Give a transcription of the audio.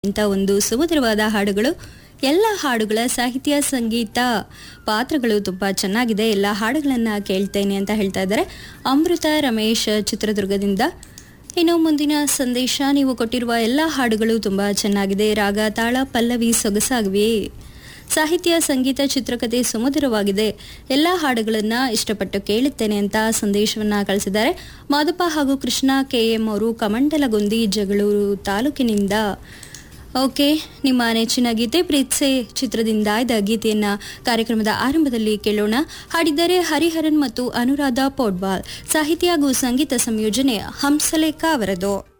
ಇಂಥ ಒಂದು ಸುಮಧುರವಾದ ಹಾಡುಗಳು. ಎಲ್ಲ ಹಾಡುಗಳ ಸಾಹಿತ್ಯ ಸಂಗೀತ ಪಾತ್ರಗಳು ತುಂಬ ಚೆನ್ನಾಗಿದೆ. ಎಲ್ಲ ಹಾಡುಗಳನ್ನು ಕೇಳ್ತೇನೆ ಅಂತ ಹೇಳ್ತಾ ಇದ್ದಾರೆ ಅಮೃತ ರಮೇಶ್ ಚಿತ್ರದುರ್ಗದಿಂದ. ಇನ್ನು ಮುಂದಿನ ಸಂದೇಶ, ನೀವು ಕೊಟ್ಟಿರುವ ಎಲ್ಲ ಹಾಡುಗಳು ತುಂಬ ಚೆನ್ನಾಗಿದೆ. ರಾಗ ತಾಳ ಪಲ್ಲವಿ ಸೊಗಸಾಗಿವೆ. ಸಾಹಿತ್ಯ ಸಂಗೀತ ಚಿತ್ರಕಥೆ ಸುಮಧುರವಾಗಿದೆ. ಎಲ್ಲ ಹಾಡುಗಳನ್ನು ಇಷ್ಟಪಟ್ಟು ಕೇಳುತ್ತೇನೆ ಅಂತ ಸಂದೇಶವನ್ನು ಕಳಿಸಿದ್ದಾರೆ ಮಾದಪ್ಪ ಹಾಗೂ ಕೃಷ್ಣ KM ಅವರು ಕಮಂಡಲಗುಂದಿ ಜಗಳೂರು ತಾಲೂಕಿನಿಂದ. ಓಕೆ, ನಿಮ್ಮ ನೆಚ್ಚಿನ ಗೀತೆ ಪ್ರೀತ್ಸೆ ಚಿತ್ರದಿಂದ ಇದ್ದ ಗೀತೆಯನ್ನು ಕಾರ್ಯಕ್ರಮದ ಆರಂಭದಲ್ಲಿ ಕೇಳೋಣ. ಹಾಡಿದ್ದಾರೆ ಹರಿಹರನ್ ಮತ್ತು ಅನುರಾಧ ಪೋಡ್ವಾಲ್. ಸಾಹಿತ್ಯ ಹಾಗೂ ಸಂಗೀತ ಸಂಯೋಜನೆ ಹಂಸಲೇಖ ಅವರದು.